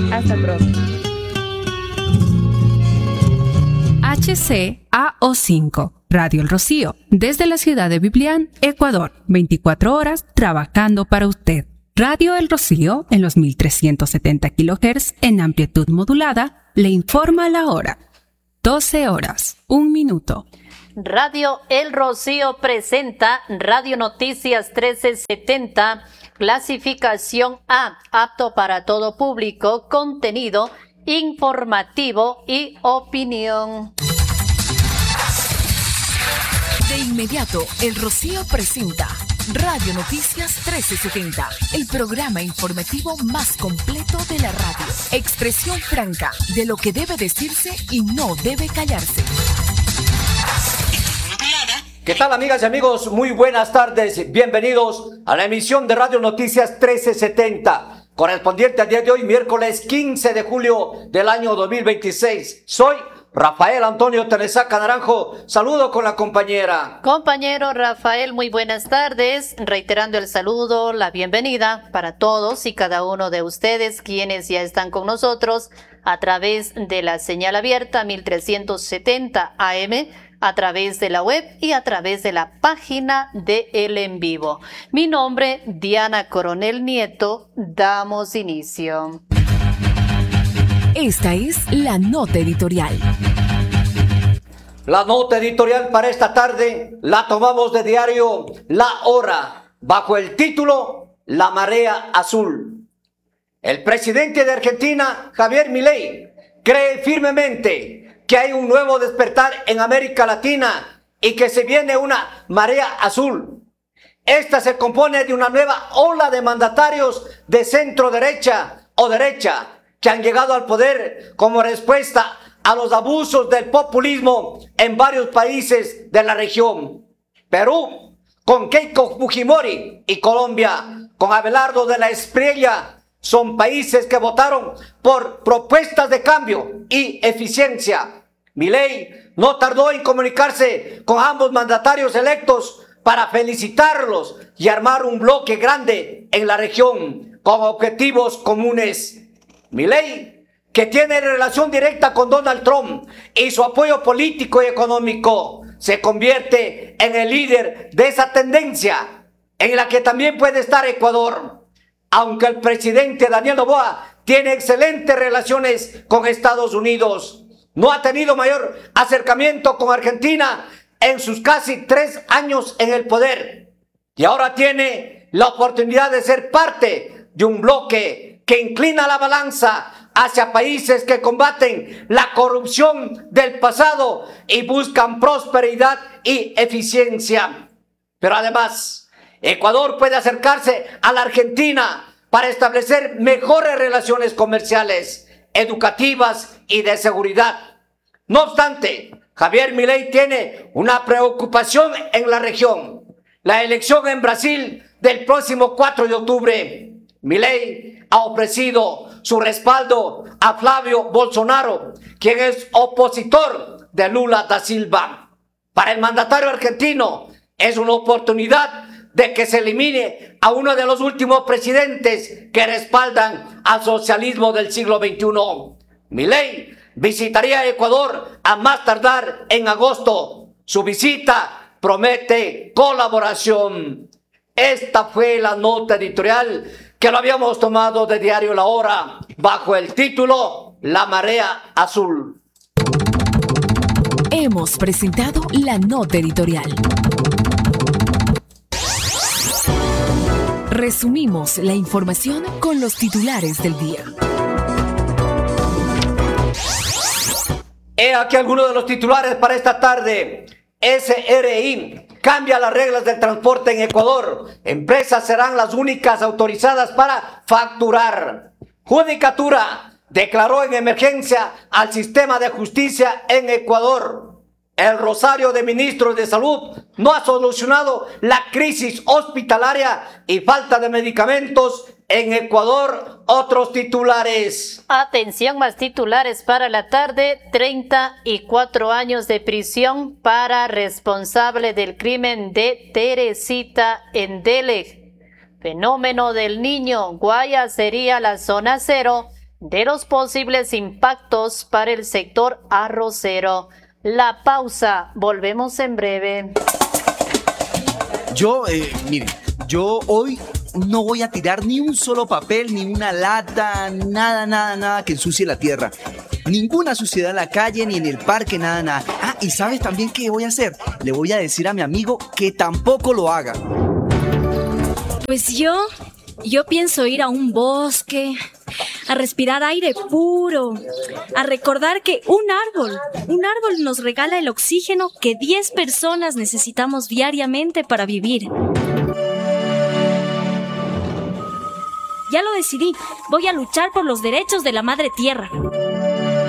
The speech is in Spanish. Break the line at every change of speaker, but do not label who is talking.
Hasta pronto.
HCAO5, Radio El Rocío, desde la ciudad de Biblián, Ecuador, 24 horas trabajando para usted. Radio El Rocío, en los 1370 kHz en amplitud modulada, le informa la hora. 12 horas, 1 minuto.
Radio El Rocío presenta Radio Noticias 1370, clasificación A, apto para todo público, contenido informativo y opinión.
De inmediato, El Rocío presenta Radio Noticias 1370, el programa informativo más completo de la radio. Expresión franca de lo que debe decirse y no debe callarse.
¿Qué tal, amigas y amigos? Muy buenas tardes. Bienvenidos a la emisión de Radio Noticias 1370, correspondiente al día de hoy, miércoles 15 de julio del año 2026. Soy Rafael Antonio Tenesaca Naranjo. Saludo con la compañera.
Compañero Rafael, muy buenas tardes. Reiterando el saludo, la bienvenida para todos y cada uno de ustedes quienes ya están con nosotros a través de la señal abierta 1370 AM, a través de la web y a través de la página de El En Vivo. Mi nombre, Diana Coronel Nieto. Damos inicio.
Esta es la nota editorial.
La nota editorial para esta tarde la tomamos de diario La Hora, bajo el título La Marea Azul. El presidente de Argentina, Javier Milei, cree firmemente que hay un nuevo despertar en América Latina y que se viene una marea azul. Esta se compone de una nueva ola de mandatarios de centro derecha o derecha que han llegado al poder como respuesta a los abusos del populismo en varios países de la región. Perú, con Keiko Fujimori, y Colombia, con Abelardo de la Espriella, son países que votaron por propuestas de cambio y eficiencia. Milei no tardó en comunicarse con ambos mandatarios electos para felicitarlos y armar un bloque grande en la región con objetivos comunes. Milei, que tiene relación directa con Donald Trump y su apoyo político y económico, se convierte en el líder de esa tendencia en la que también puede estar Ecuador. Aunque el presidente Daniel Noboa tiene excelentes relaciones con Estados Unidos, no ha tenido mayor acercamiento con Argentina en sus casi 3 años en el poder. Y ahora tiene la oportunidad de ser parte de un bloque que inclina la balanza hacia países que combaten la corrupción del pasado y buscan prosperidad y eficiencia. Pero además, Ecuador puede acercarse a la Argentina para establecer mejores relaciones comerciales, educativas y de seguridad. No obstante, Javier Milei tiene una preocupación en la región: la elección en Brasil del próximo 4 de octubre. Milei ha ofrecido su respaldo a Flavio Bolsonaro, quien es opositor de Lula da Silva. Para el mandatario argentino es una oportunidad de que se elimine a uno de los últimos presidentes que respaldan al socialismo del siglo XXI. Milei visitaría Ecuador a más tardar en agosto. Su visita promete colaboración. Esta fue la nota editorial que lo habíamos tomado de diario La Hora, bajo el título La Marea Azul.
Hemos presentado la nota editorial. Resumimos la información con los titulares del día.
He aquí algunos de los titulares para esta tarde. SRI cambia las reglas del transporte en Ecuador. Empresas serán las únicas autorizadas para facturar. Judicatura declaró en emergencia al sistema de justicia en Ecuador. El rosario de ministros de salud no ha solucionado la crisis hospitalaria y falta de medicamentos en Ecuador. Otros titulares.
Atención, más titulares para la tarde. 34 años de prisión para responsable del crimen de Teresita Endele. Fenómeno del Niño. Guaya sería la zona cero de los posibles impactos para el sector arrocero. La pausa, volvemos en breve.
Yo hoy no voy a tirar ni un solo papel, ni una lata, nada que ensucie la tierra. Ninguna suciedad en la calle, ni en el parque, nada. Ah, ¿y sabes también qué voy a hacer? Le voy a decir a mi amigo que tampoco lo haga.
Pues yo pienso ir a un bosque, a respirar aire puro, a recordar que un árbol nos regala el oxígeno que 10 personas necesitamos diariamente para vivir. Ya lo decidí, voy a luchar por los derechos de la madre tierra.